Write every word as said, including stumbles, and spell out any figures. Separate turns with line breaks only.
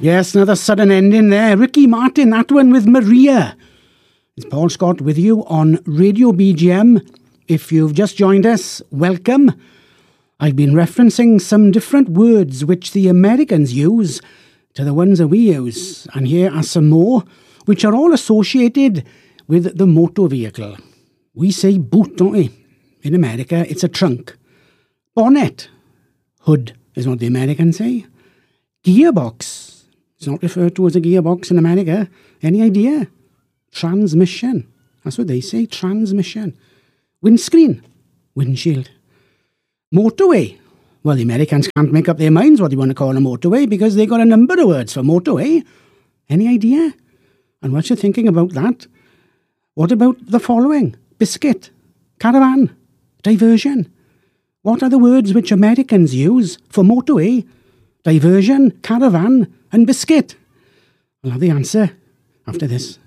Yes, another sudden ending there. Ricky Martin, that one with Maria. It's Paul Scott with you on Radio B G M. If you've just joined us, welcome. I've been referencing some different words which the Americans use to the ones that we use. And here are some more, which are all associated with the motor vehicle. We say boot, don't we? In America, it's a trunk. Bonnet. Hood is what the Americans say. Gearbox. It's not referred to as a gearbox in America. Any idea? Transmission. That's what they say, transmission. Windscreen. Windshield. Motorway. Well, the Americans can't make up their minds what they want to call a motorway because they got a number of words for motorway. Any idea? And once you're thinking about that, what about the following? Biscuit. Caravan. Diversion. What are the words which Americans use for motorway, diversion, caravan, and biscuit? I'll have the answer after this.